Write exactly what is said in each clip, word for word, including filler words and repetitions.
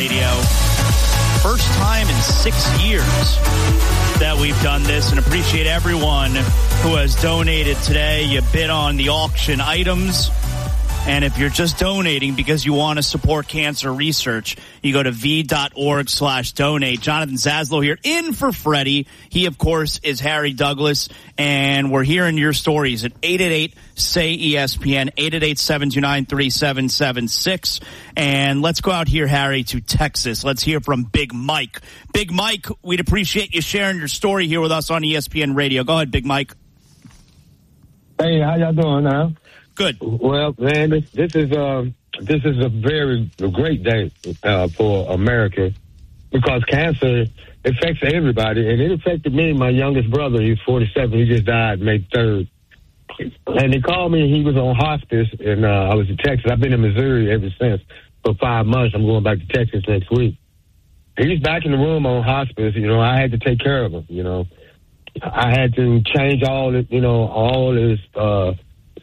Radio. First time in six years that we've done this, and appreciate everyone who has donated today. You bid on the auction items. And if you're just donating because you want to support cancer research, you go to v.org slash donate. Jonathan Zaslow here, in for Freddie. He, of course, is Harry Douglas, and we're hearing your stories at eight eight eight, S A Y, E S P N, eight eight eight, seven two nine, three seven seven six. And let's go out here, Harry, to Texas. Let's hear from Big Mike. Big Mike, we'd appreciate you sharing your story here with us on E S P N Radio. Go ahead, Big Mike. Hey, how y'all doing now? Good. Well, man, this, this is uh, this is a very great day uh, for America because cancer affects everybody, and it affected me. My youngest brother, he's forty-seven. He just died May third, and they called me. He was on hospice, and uh, I was in Texas. I've been in Missouri ever since for five months. I'm going back to Texas next week. He's back in the room on hospice. You know, I had to take care of him. You know, I had to change all the, you know, all his. Uh,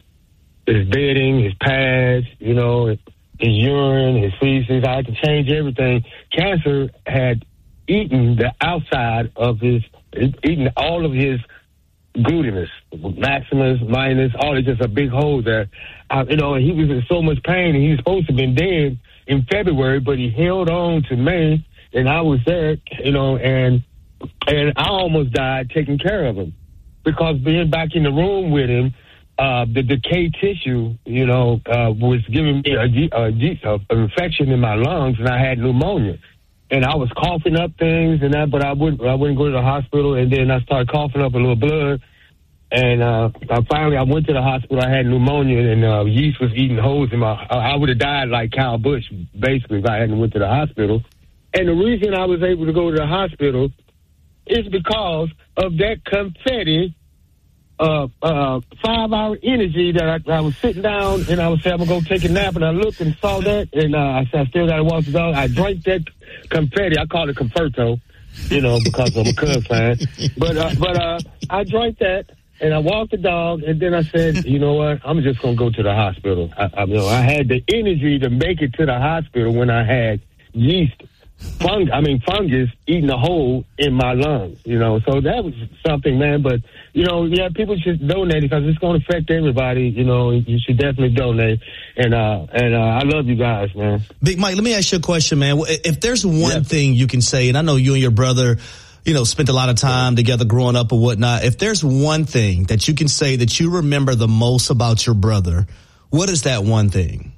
His bedding, his pads, you know, his urine, his feces. I had to change everything. Cancer had eaten the outside of his, eaten all of his gluteus, maximus, minus, all it's just a big hole there. Uh, you know, he was in so much pain, and he was supposed to have been dead in February, but he held on to May, and I was there, you know, and and I almost died taking care of him because being back in the room with him, Uh, the decayed tissue, you know, uh, was giving me a, a, a, an infection in my lungs, and I had pneumonia. And I was coughing up things, and that, but I wouldn't, I wouldn't go to the hospital. And then I started coughing up a little blood. And uh, I finally, I went to the hospital. I had pneumonia, and uh, yeast was eating holes in my. I would have died like Kyle Busch, basically, if I hadn't went to the hospital. And the reason I was able to go to the hospital is because of that confetti. Uh, uh, five hour energy that I, I was sitting down and I was saying I'm gonna go take a nap, and I looked and saw that, and uh, I said I still gotta walk the dog. I drank that confetti. I call it Conferto, you know, because I'm a Cubs fan. But uh, but uh, I drank that and I walked the dog, and then I said, you know what? I'm just gonna go to the hospital. I, I, you know, I had the energy to make it to the hospital when I had yeast. Fung, I mean, fungus eating a hole in my lungs, you know, so that was something, man. But, you know, yeah, people should donate because it's going to affect everybody. You know, you should definitely donate. And, uh, and, uh, I love you guys, man. Big Mike, let me ask you a question, man. If there's one yeah. thing you can say, and I know you and your brother, you know, spent a lot of time together growing up or whatnot. If there's one thing that you can say that you remember the most about your brother, what is that one thing?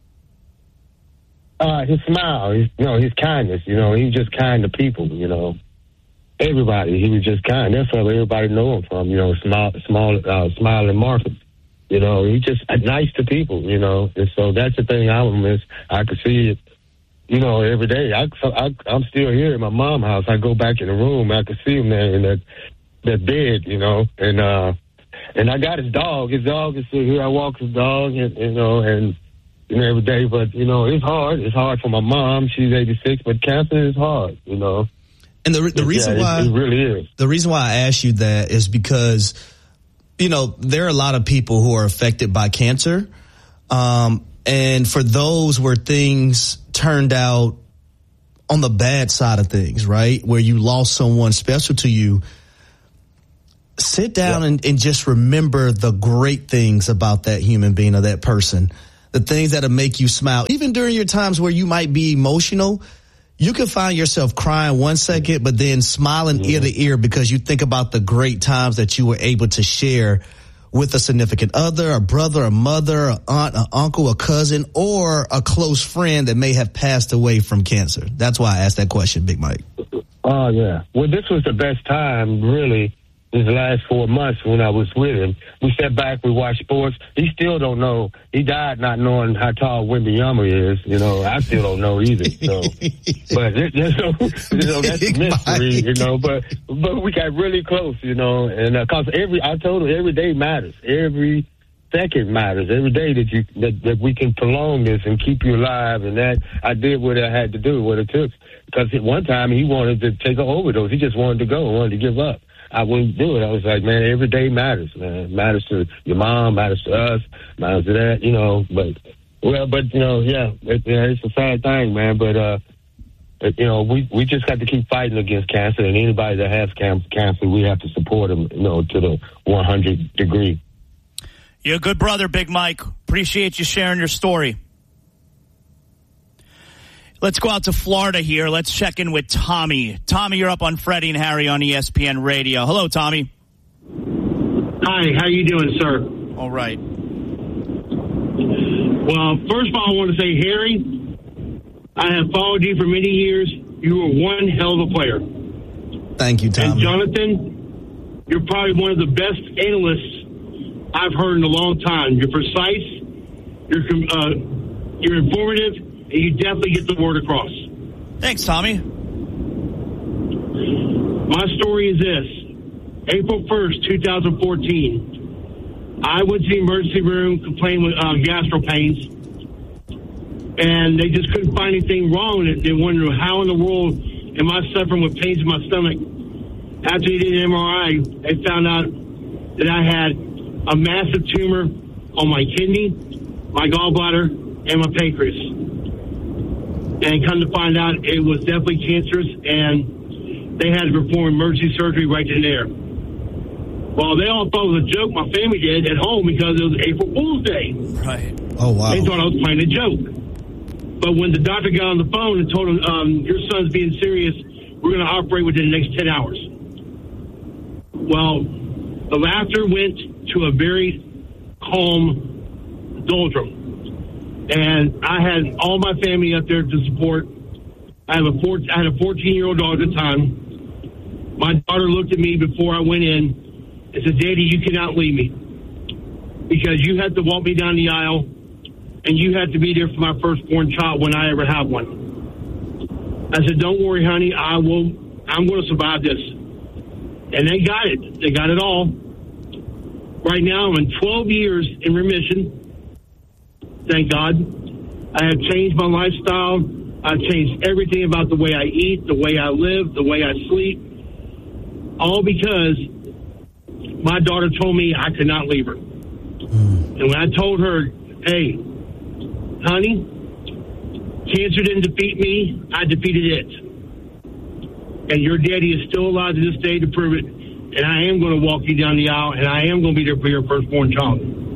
Uh, his smile, his, you know, his kindness, you know, he was just kind to people, you know, everybody. He was just kind. That's where everybody know him from, you know, small, small, uh, smiling Marcus. You know, he just nice to people, you know, and so that's the thing I would miss. I could see it, you know, every day. I, I, I'm still here at my mom's house. I go back in the room. I could see him there in that, that bed, you know, and, uh, and I got his dog. His dog is still here. I walk his dog, and, you know, and, every day, but, you know, it's hard. It's hard for my mom. She's eighty-six, but cancer is hard, you know. And the the reason yeah, why it, it really is. The reason why I asked you that is because, you know, there are a lot of people who are affected by cancer. Um, and for those where things turned out on the bad side of things, right, where you lost someone special to you, sit down yeah. and, and just remember the great things about that human being or that person. The things that'll make you smile. Even during your times where you might be emotional, you can find yourself crying one second, but then smiling mm-hmm. ear to ear because you think about the great times that you were able to share with a significant other, a brother, a mother, an aunt, an uncle, a cousin, or a close friend that may have passed away from cancer. That's why I asked that question, Big Mike. Oh, yeah. Well, this was the best time, really, these last four months when I was with him. We sat back, we watched sports. He still don't know. He died not knowing how tall Wembanyama is. You know, I still don't know either. So, but it, you know, you know, that's a mystery. You know, but but we got really close. You know, and uh, cause every I told him every day matters. Every second matters. Every day that you that, that we can prolong this and keep you alive. And that I did what I had to do, what it took. Because at one time he wanted to take an overdose. He just wanted to go, wanted to give up. I wouldn't do it. I was like, man, every day matters, man. It matters to your mom, matters to us, matters to that, you know. But, well, but, you know, yeah, it, yeah, it's a sad thing, man. But, uh, you know, we, we just got to keep fighting against cancer, and anybody that has cancer, we have to support them, you know, to the one hundred degree. You're a good brother, Big Mike. Appreciate you sharing your story. Let's go out to Florida here. Let's check in with Tommy. Tommy, you're up on Freddie and Harry on E S P N Radio. Hello, Tommy. Hi, how you doing, sir? All right. Well, first of all, I want to say, Harry, I have followed you for many years. You were one hell of a player. Thank you, Tommy. And Jonathan, you're probably one of the best analysts I've heard in a long time. You're precise, you're uh, you're informative, and you definitely get the word across. Thanks, Tommy. My story is this. April first, twenty fourteen, I went to the emergency room complaining with uh, gastro pains, and they just couldn't find anything wrong with it. They wondered how in the world am I suffering with pains in my stomach. After they did an M R I, they found out that I had a massive tumor on my kidney, my gallbladder, and my pancreas. And come to find out, it was definitely cancerous, and they had to perform emergency surgery right then and there. Well, they all thought it was a joke, my family did, at home, because it was April Fool's Day. Right. Oh, wow. They thought I was playing a joke. But when the doctor got on the phone and told him, um, your son's being serious, we're going to operate within the next ten hours. Well, the laughter went to a very calm doldrum. And I had all my family up there to support. I have a four, I had a fourteen-year-old daughter at the time. My daughter looked at me before I went in and said, Daddy, you cannot leave me, because you had to walk me down the aisle, and you had to be there for my firstborn child when I ever have one. I said, don't worry, honey, I will, I'm going to survive this. And they got it. They got it all. Right now, I'm in twelve years in remission. Thank God. I have changed my lifestyle. I've changed everything about the way I eat, the way I live, the way I sleep. All because my daughter told me I could not leave her. Mm. And when I told her, hey, honey, cancer didn't defeat me, I defeated it. And your daddy is still alive to this day to prove it. And I am going to walk you down the aisle, and I am going to be there for your firstborn child.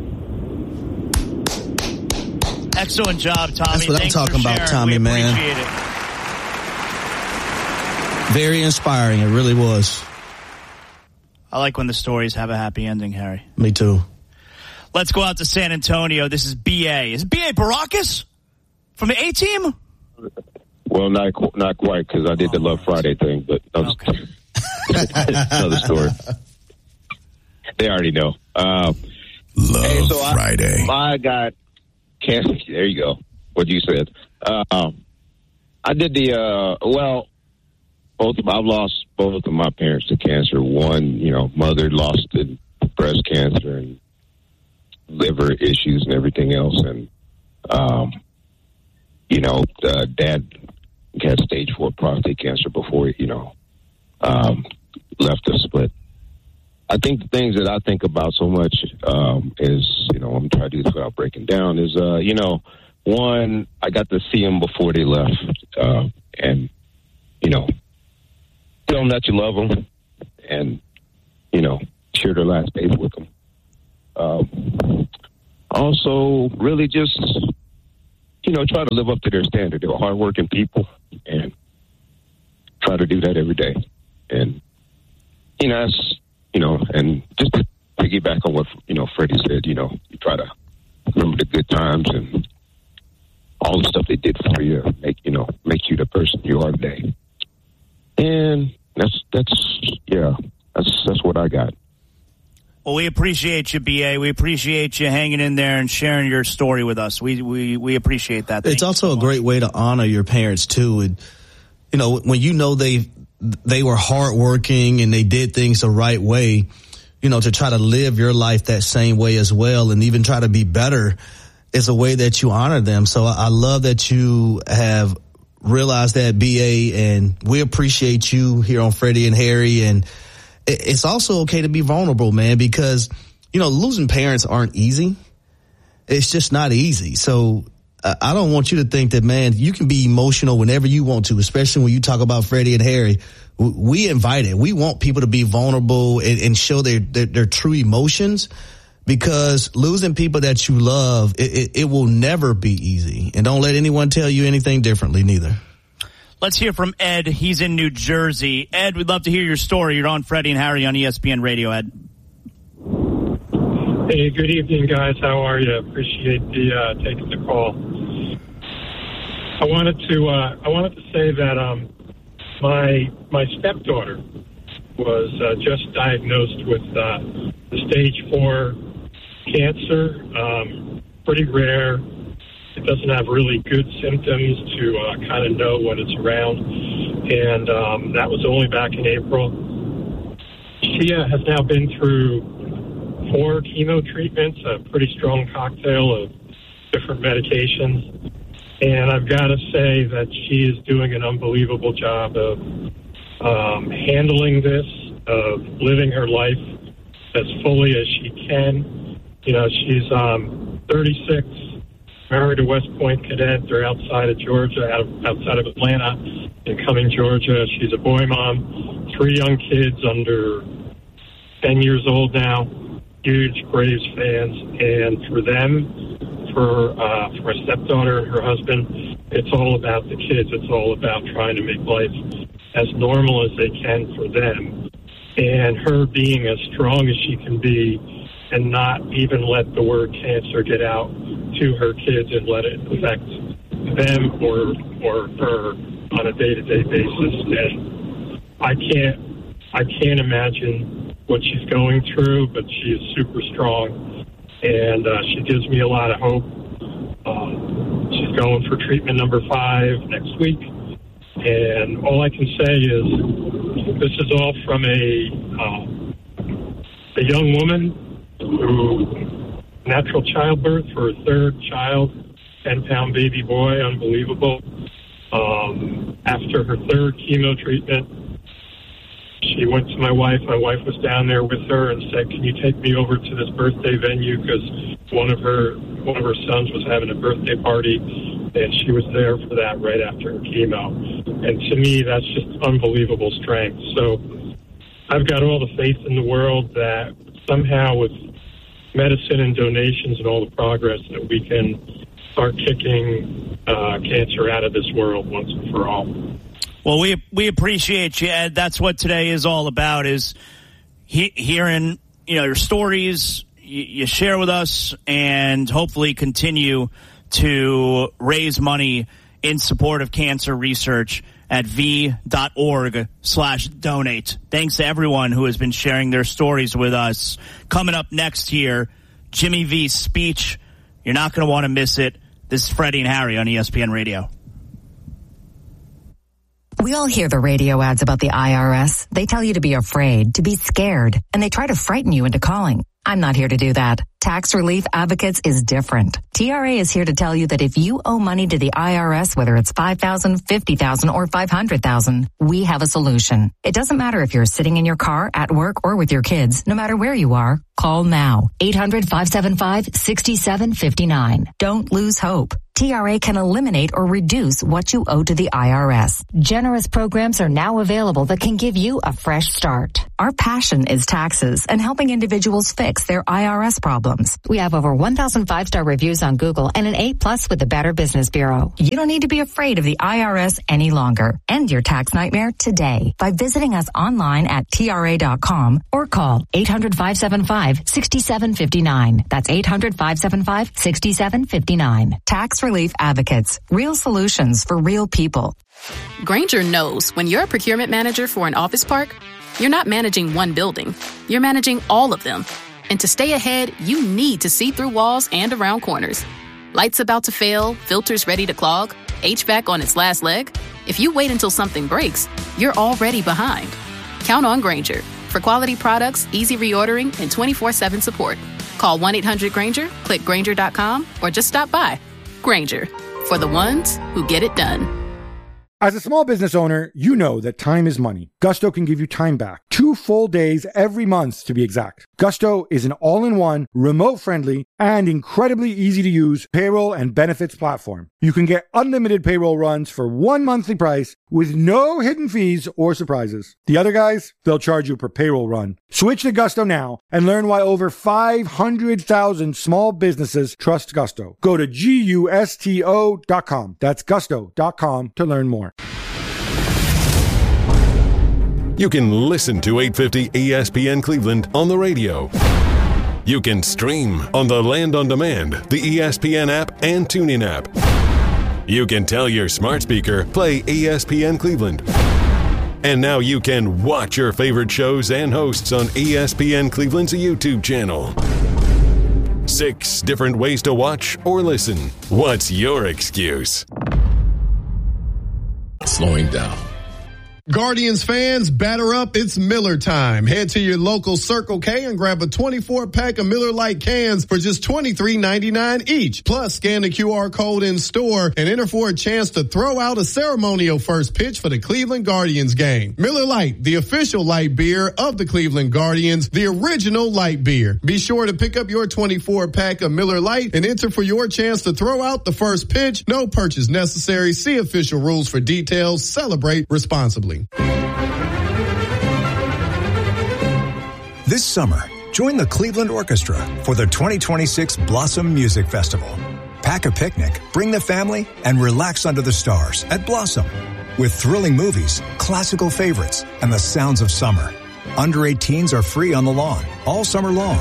Excellent job, Tommy. That's what Thanks I'm talking about, sharing. Tommy, we man. Appreciate it. Very inspiring. It really was. I like when the stories have a happy ending, Harry. Me too. Let's go out to San Antonio. This is B A. Is B A Baracus from the A-Team? Well, not not quite, because I did the Love Friday thing, but Okay. another story. They already know. Uh, Love hey, so Friday. I, I got cancer. There you go. What you said. Uh, I did the, uh, well, both of, I've lost both of my parents to cancer. One, you know, mother lost to breast cancer and liver issues and everything else. And, um, you know, uh, dad had stage four prostate cancer before, you know, um, left us. But I think the things that I think about so much um, is, you know, I'm trying to do this without breaking down, is, uh, you know, one, I got to see them before they left. Uh, and, you know, tell them that you love them and, you know, share their last days with them. Um, also, really just, you know, try to live up to their standard. They were hardworking people, and try to do that every day. And, you know, that's, you know, and just to piggyback on what, you know, Freddie said, you know, you try to remember the good times and all the stuff they did for you, make, you know, make you the person you are today. And that's, that's, yeah, that's, that's what I got. Well, we appreciate you, B A. We appreciate you hanging in there and sharing your story with us. We we, we appreciate that. Thank it's also so a great way to honor your parents too. And you know, when you know they they were hardworking and they did things the right way, you know, to try to live your life that same way as well, and even try to be better, is a way that you honor them. So I, I love that you have realized that, B A, and we appreciate you here on Freddie and Harry. And it's also okay to be vulnerable, man, because, you know, losing parents aren't easy. It's just not easy. So I don't want you to think that, man, you can be emotional whenever you want to, especially when you talk about Freddie and Harry. We invite it. We want people to be vulnerable and, and show their, their, their true emotions, because losing people that you love, it, it, it will never be easy. And don't let anyone tell you anything differently, neither. Let's hear from Ed. He's in New Jersey. Ed, we'd love to hear your story. You're on Freddie and Harry on E S P N Radio, Ed. Hey, good evening, guys. How are you? Appreciate the uh, taking the call. I wanted to uh, I wanted to say that um, my my stepdaughter was uh, just diagnosed with uh, the stage four cancer. Um, pretty rare. It doesn't have really good symptoms to uh, kind of know when it's around, and um, that was only back in April. She uh, has now been through four chemo treatments, a pretty strong cocktail of different medications. And I've got to say that she is doing an unbelievable job of um, handling this, of living her life as fully as she can. You know, she's um, thirty-six, married a West Point cadet. They're outside of Georgia, out of, outside of Atlanta, in Cumming, Georgia. She's a boy mom, three young kids under ten years old now, huge Braves fans. And for them, For, uh, for a stepdaughter and her husband, it's all about the kids. It's all about trying to make life as normal as they can for them. And her being as strong as she can be and not even let the word cancer get out to her kids and let it affect them or or her on a day-to-day basis. And I can't, I can't imagine what she's going through, but she is super strong. And uh, she gives me a lot of hope. Uh, she's going for treatment number five next week. And all I can say is this is all from a, uh, a young woman who natural childbirth for her third child, ten-pound baby boy, unbelievable. Um, after her third chemo treatment, she went to my wife. My wife was down there with her and said, "Can you take me over to this birthday venue?" Because one of her one of her sons was having a birthday party, and she was there for that right after her chemo. And to me, that's just unbelievable strength. So I've got all the faith in the world that somehow with medicine and donations and all the progress that we can start kicking uh, cancer out of this world once and for all. Well, we we appreciate you, Ed. That's what today is all about, is he, hearing, you know, your stories you, you share with us, and hopefully continue to raise money in support of cancer research at v.org slash donate. Thanks to everyone who has been sharing their stories with us. Coming up next here, Jimmy V's speech. You're not going to want to miss it. This is Freddie and Harry on E S P N Radio. We all hear the radio ads about the I R S. They tell you to be afraid, to be scared, and they try to frighten you into calling. I'm not here to do that. Tax Relief Advocates is different. T R A is here to tell you that if you owe money to the I R S, whether it's five thousand dollars, fifty thousand dollars, or five hundred thousand dollars, we have a solution. It doesn't matter if you're sitting in your car, at work, or with your kids. No matter where you are, call now. eight hundred, five seven five, six seven five nine. Don't lose hope. T R A can eliminate or reduce what you owe to the I R S. Generous programs are now available that can give you a fresh start. Our passion is taxes and helping individuals fix their I R S problems. We have over one thousand five-star reviews on Google and an A plus with the Better Business Bureau. You don't need to be afraid of the I R S any longer. End your tax nightmare today by visiting us online at T R A dot com or call eight hundred, five seven five, six seven five nine. That's eight hundred, five seven five, six seven five nine. Tax Relief Advocates. Real solutions for real people. Grainger knows when you're a procurement manager for an office park, you're not managing one building. You're managing all of them. And to stay ahead, you need to see through walls and around corners. Lights about to fail, filters ready to clog, H V A C on its last leg. If you wait until something breaks, you're already behind. Count on Grainger for quality products, easy reordering, and twenty-four seven support. Call one eight hundred Grainger, click Grainger dot com, or just stop by. Grainger, for the ones who get it done. As a small business owner, you know that time is money. Gusto can give you time back, Two full days every month, to be exact. Gusto is an all-in-one, remote-friendly, and incredibly easy-to-use payroll and benefits platform. You can get unlimited payroll runs for one monthly price with no hidden fees or surprises. The other guys, they'll charge you per payroll run. Switch to Gusto now and learn why over five hundred thousand small businesses trust Gusto. Go to gusto dot com. That's gusto dot com to learn more. You can listen to eight fifty E S P N Cleveland on the radio. You can stream on the Land on Demand, the E S P N app, and TuneIn app. You can tell your smart speaker, play E S P N Cleveland. And now you can watch your favorite shows and hosts on E S P N Cleveland's YouTube channel. Six different ways to watch or listen. What's your excuse? Slowing down. Guardians fans, batter up. It's Miller time. Head to your local Circle K and grab a twenty-four pack of Miller Lite cans for just twenty-three ninety-nine each. Plus, scan the Q R code in store and enter for a chance to throw out a ceremonial first pitch for the Cleveland Guardians game. Miller Lite, the official light beer of the Cleveland Guardians, the original light beer. Be sure to pick up your twenty-four pack of Miller Lite and enter for your chance to throw out the first pitch. No purchase necessary. See official rules for details. Celebrate responsibly. This summer, join the Cleveland Orchestra for the twenty twenty-six Blossom Music Festival. Pack a picnic, bring the family, and relax under the stars at Blossom. With thrilling movies, classical favorites, and the sounds of summer. Under eighteens are free on the lawn all summer long.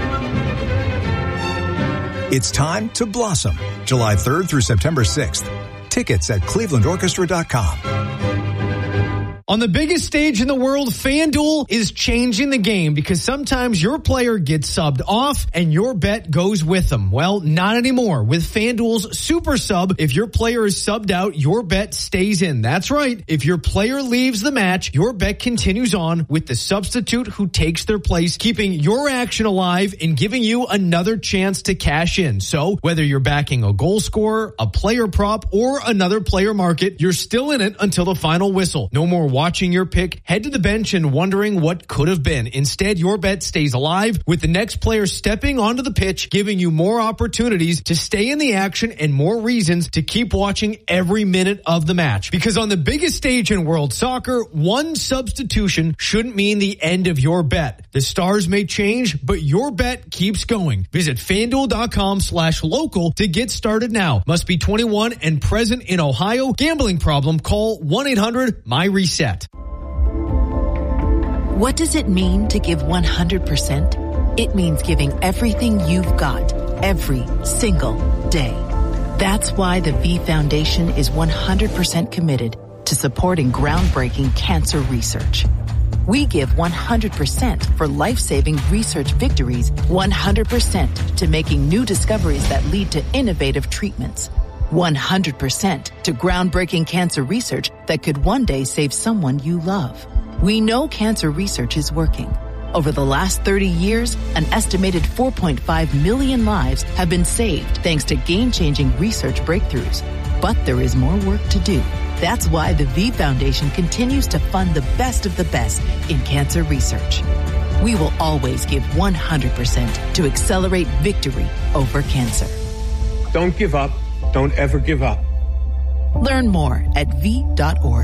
It's time to blossom. July third through September sixth. Tickets at cleveland orchestra dot com. On the biggest stage in the world, FanDuel is changing the game because sometimes your player gets subbed off and your bet goes with them. Well, not anymore. With FanDuel's Super Sub, if your player is subbed out, your bet stays in. That's right. If your player leaves the match, your bet continues on with the substitute who takes their place, keeping your action alive and giving you another chance to cash in. So whether you're backing a goal scorer, a player prop, or another player market, you're still in it until the final whistle. No more watching your pick, head to the bench and wondering what could have been. Instead, your bet stays alive with the next player stepping onto the pitch, giving you more opportunities to stay in the action and more reasons to keep watching every minute of the match. Because on the biggest stage in world soccer, one substitution shouldn't mean the end of your bet. The stars may change, but your bet keeps going. Visit FanDuel.com slash local to get started now. Must be twenty-one and present in Ohio. Gambling problem? Call one eight hundred my reset. What does it mean to give one hundred percent? It means giving everything you've got, every single day. That's why the V Foundation is one hundred percent committed to supporting groundbreaking cancer research. We give one hundred percent for life-saving research victories, one hundred percent to making new discoveries that lead to innovative treatments, one hundred percent to groundbreaking cancer research that could one day save someone you love. We know cancer research is working. Over the last thirty years, an estimated four point five million lives have been saved thanks to game-changing research breakthroughs. But there is more work to do. That's why the V Foundation continues to fund the best of the best in cancer research. We will always give one hundred percent to accelerate victory over cancer. Don't give up. Don't ever give up. Learn more at v dot org.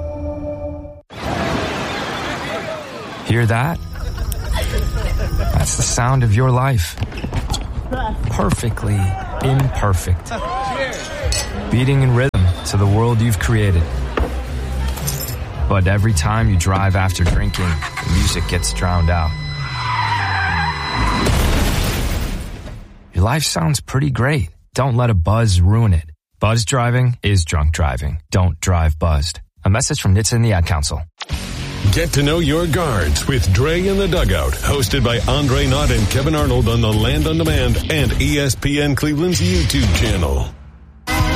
Hear that? That's the sound of your life. Perfectly imperfect. Beating in rhythm to the world you've created. But every time you drive after drinking, the music gets drowned out. Your life sounds pretty great. Don't let a buzz ruin it. Buzz driving is drunk driving. Don't drive buzzed. A message from N H T S A and the Ad Council. Get to know your guards with Dre in the Dugout, hosted by Andre Knott and Kevin Arnold on the Land on Demand and E S P N Cleveland's YouTube channel.